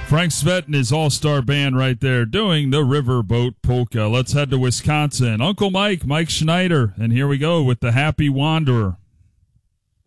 Frank Svet and his all-star band right there doing the Riverboat Polka. Let's head to Wisconsin. Uncle Mike Schneider, and here we go with the Happy Wanderer.